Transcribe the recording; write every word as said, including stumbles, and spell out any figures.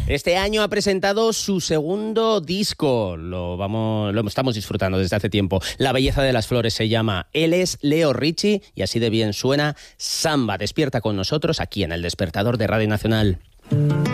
Este año ha presentado su segundo disco. Lo vamos, lo estamos disfrutando desde hace tiempo. La belleza de las flores se llama. Él es Leo Richie y así de bien suena Samba. Despierta con nosotros aquí en El Despertador de Radio Nacional.